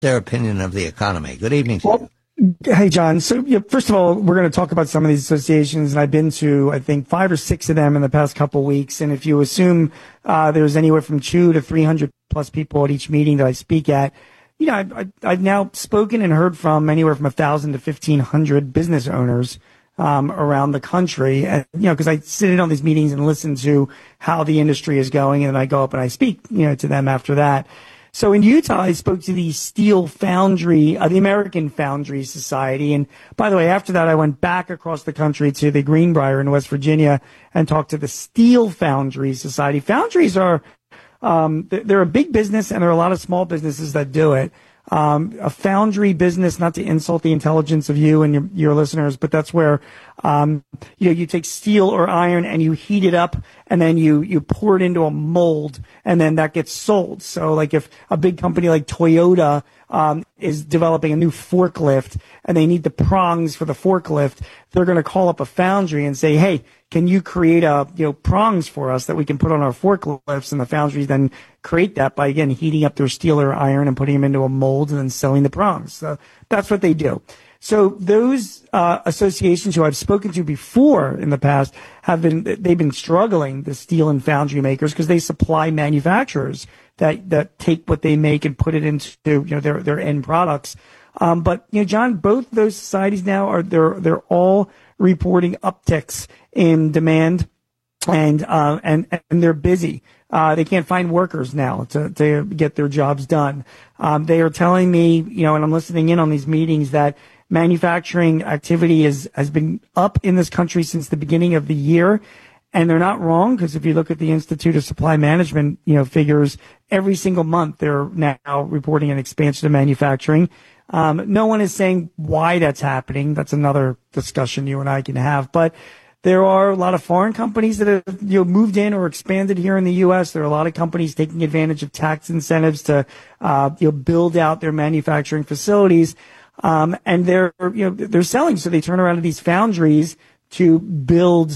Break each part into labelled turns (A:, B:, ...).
A: their opinion of the economy? Good evening to you.
B: Hey, John. So, first of all, we're going to talk about some of these associations, and I've been to, I think, 5 or 6 of them in the past couple of weeks. And if you assume there's anywhere from 200 to 300 plus people at each meeting that I speak at, I've now spoken and heard from anywhere from 1,000 to 1,500 business owners around the country. And, because I sit in on these meetings and listen to how the industry is going, and then I go up and I speak, to them after that. So in Utah, I spoke to the Steel Foundry, the American Foundry Society. And by the way, after that, I went back across the country to the Greenbrier in West Virginia and talked to the Steel Foundry Society. Foundries are, they're a big business, and there are a lot of small businesses that do it. A foundry business, not to insult the intelligence of you and your listeners, but that's where, you take steel or iron and you heat it up, and then you pour it into a mold, and then that gets sold. So like if a big company like Toyota, is developing a new forklift and they need the prongs for the forklift, they're going to call up a foundry and say, hey, can you create prongs for us that we can put on our forklifts? And the foundries then create that by, again, heating up their steel or iron and putting them into a mold and then selling the prongs. So that's what they do. So those associations who I've spoken to before in the past they've been struggling, the steel and foundry makers, because they supply manufacturers that take what they make and put it into their end products. But John, both those societies now they're all reporting upticks in demand, and they're busy. They can't find workers now to get their jobs done. They are telling me, and I'm listening in on these meetings, that manufacturing activity has been up in this country since the beginning of the year. And they're not wrong, because if you look at the Institute of Supply Management, figures, every single month they're now reporting an expansion of manufacturing. No one is saying why that's happening. That's another discussion you and I can have. But there are a lot of foreign companies that have moved in or expanded here in the U.S. There are a lot of companies taking advantage of tax incentives to build out their manufacturing facilities. And they're selling. So they turn around to these foundries to build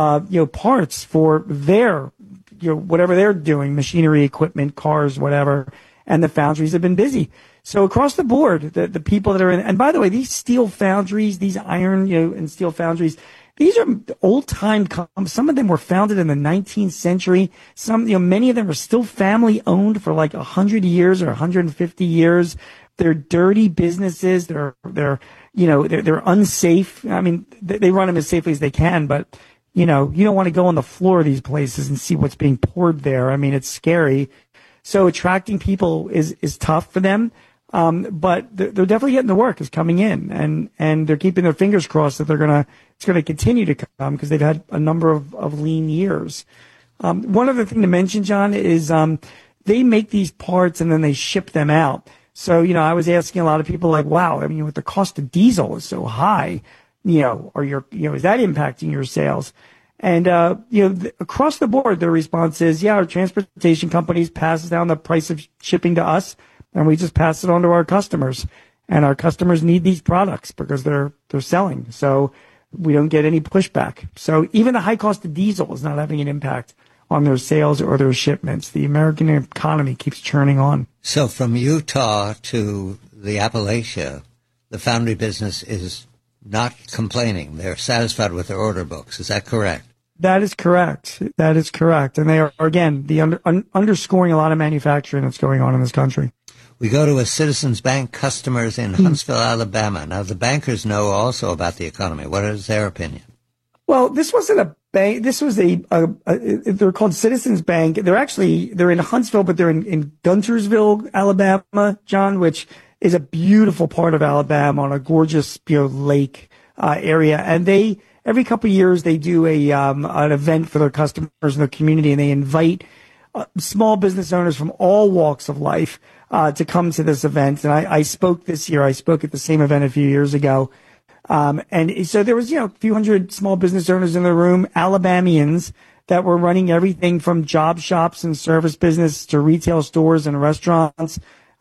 B: parts for their, whatever they're doing, machinery, equipment, cars, whatever. And the foundries have been busy. So across the board, the people that are in, and by the way, these steel foundries, these iron, and steel foundries, these are old time, some of them were founded in the 19th century. Many of them are still family owned for like 100 years or 150 years. They're dirty businesses. They're unsafe. I mean, they run them as safely as they can, but you don't want to go on the floor of these places and see what's being poured there. I mean, it's scary. So attracting people is tough for them. But they're definitely getting the work is coming in, and they're keeping their fingers crossed that it's going to continue to come, because they've had a number of lean years. One other thing to mention, John, is, they make these parts and then they ship them out. So, I was asking a lot of people like, wow, I mean, with the cost of diesel is so high, is that impacting your sales? And, across the board, their response is, yeah, our transportation companies passes down the price of shipping to us, and we just pass it on to our customers. And our customers need these products because they're selling. So we don't get any pushback. So even the high cost of diesel is not having an impact on their sales or their shipments. The American economy keeps churning on.
A: So from Utah to the Appalachia, the foundry business is not complaining. They're satisfied with their order books. Is that correct?
B: That is correct. And they are, again, underscoring a lot of manufacturing that's going on in this country.
A: We go to a Citizens Bank customers in Huntsville, Alabama. Now, the bankers know also about the economy. What is their opinion?
B: Well, this wasn't a bank. This was they're called Citizens Bank. They're in Huntsville, but they're in Guntersville, Alabama, John, which is a beautiful part of Alabama on a gorgeous, lake, area. And every couple of years, they do an event for their customers in their community, and they invite small business owners from all walks of life to come to this event. And I spoke this year. I spoke at the same event a few years ago. And so there was, a few hundred small business owners in the room, Alabamians that were running everything from job shops and service business to retail stores and restaurants.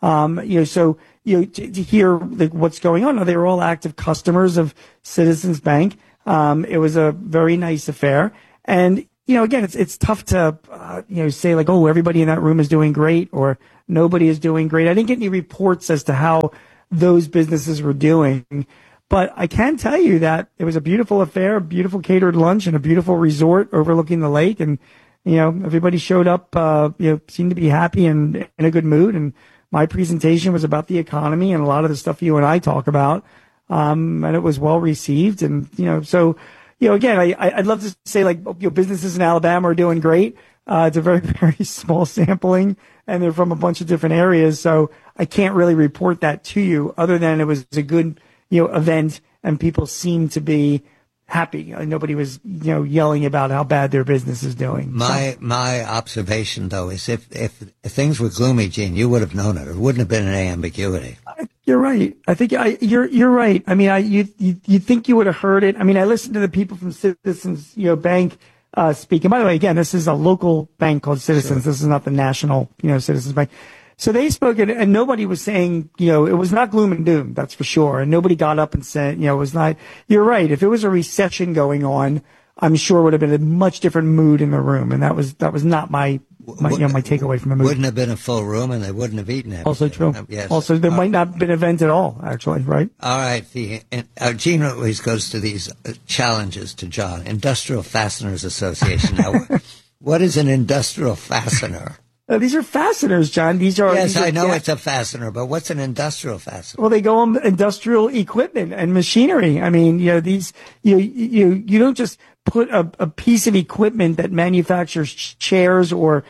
B: To hear what's going on. They were all active customers of Citizens Bank. It was a very nice affair. And, again, it's tough to, say like, oh, everybody in that room is doing great, or Nobody is doing great. I didn't get any reports as to how those businesses were doing. But I can tell you that it was a beautiful affair, a beautiful catered lunch, and a beautiful resort overlooking the lake. And, everybody showed up, seemed to be happy and in a good mood. And my presentation was about the economy and a lot of the stuff you and I talk about. And it was well received. And, again, I'd love to say businesses in Alabama are doing great. It's a very, very small sampling and they're from a bunch of different areas. So I can't really report that to you other than it was a good, event and people seem to be happy. Nobody was, yelling about how bad their business is doing.
A: My observation though is if things were gloomy, Gene, you would have known it. It wouldn't have been any ambiguity.
B: You're right. I think you're right. I mean, you think you would have heard it. I mean, I listened to the people from Citizens, Bank, speak. And by the way, again, this is a local bank called Citizens. Sure. This is not the national, Citizens Bank. So they spoke and nobody was saying, it was not gloom and doom, that's for sure. And nobody got up and said, it was not, you're right. If it was a recession going on, I'm sure it would have been a much different mood in the room. And that was not my takeaway from the movie.
A: Wouldn't have been a full room and they wouldn't have eaten it.
B: Also true.
A: Yes.
B: Also, there might not have been an event at all, actually, right?
A: All right. Gene always goes to these challenges to John. Industrial Fasteners Association. Now, what is an industrial fastener?
B: These are fasteners, John.
A: Yes, I know it's a fastener, but what's an industrial fastener?
B: Well, they go on industrial equipment and machinery. I mean, these, you don't just put a piece of equipment that manufactures chairs or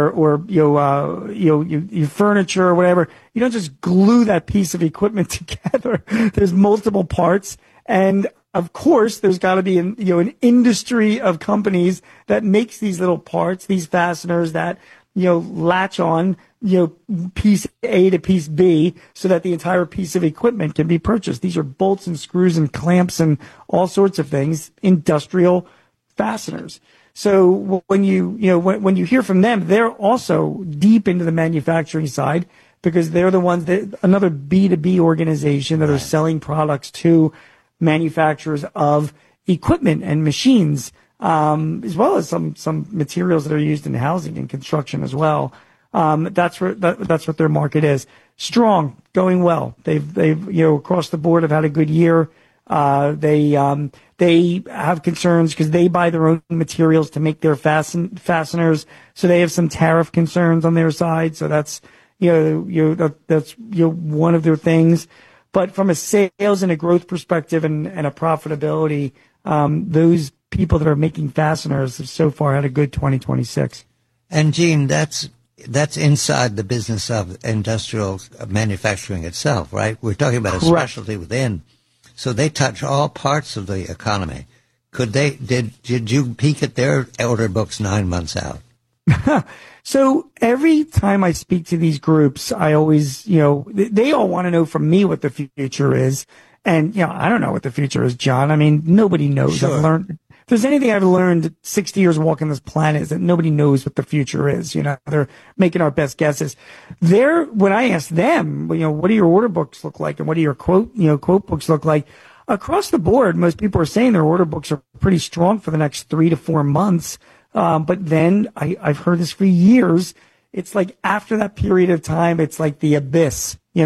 B: your furniture or whatever. You don't just glue that piece of equipment together. There's multiple parts. And of course, there's got to be an industry of companies that makes these little parts, these fasteners that, latch on, piece A to piece B so that the entire piece of equipment can be purchased. These are bolts and screws and clamps and all sorts of things, industrial fasteners. So when you hear from them, they're also deep into the manufacturing side because they're the ones another B2B organization that are selling products to manufacturers of equipment and machines. As well as some materials that are used in housing and construction as well. That's what their market is. Strong, going well. They've across the board have had a good year. They have concerns because they buy their own materials to make their fasteners. So they have some tariff concerns on their side. So that's one of their things. But from a sales and a growth perspective and a profitability, those people that are making fasteners have so far had a good 2026.
A: And Gene, that's inside the business of industrial manufacturing itself, right? We're talking about a specialty within. So they touch all parts of the economy. Did you peek at their order books 9 months out?
B: So every time I speak to these groups, I always, they all want to know from me what the future is. And, I don't know what the future is, John. I mean, nobody knows. Sure. If there's anything I've learned 60 years walking this planet is that nobody knows what the future is. They're making our best guesses. When I ask them, what do your order books look like and what do your quote books look like? Across the board, most people are saying their order books are pretty strong for the next 3 to 4 months. But then I've heard this for years. It's like after that period of time, it's like the abyss, they've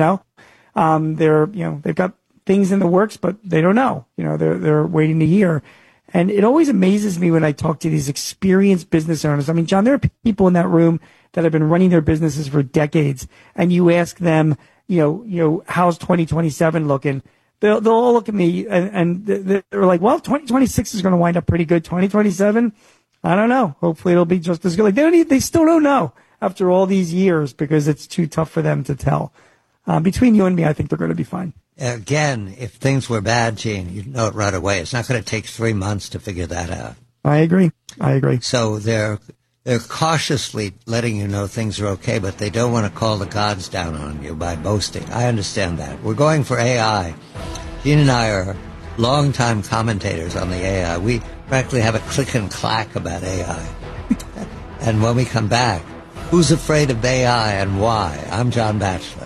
B: got things in the works, but they don't know, they're waiting to hear. And it always amazes me when I talk to these experienced business owners. I mean, John, there are people in that room that have been running their businesses for decades. And you ask them, how's 2027 looking? They'll all look at me and they're like, well, 2026 is going to wind up pretty good. 2027, I don't know. Hopefully it'll be just as good. Like they still don't know after all these years because it's too tough for them to tell. Between you and me, I think they're going to be fine.
A: Again, if things were bad, Gene, you'd know it right away. It's not going to take 3 months to figure that out.
B: I agree.
A: So they're cautiously letting you know things are okay, but they don't want to call the gods down on you by boasting. I understand that. We're going for AI. Gene and I are longtime commentators on the AI. We practically have a click and clack about AI. And when we come back, who's afraid of AI and why? I'm John Batchelor.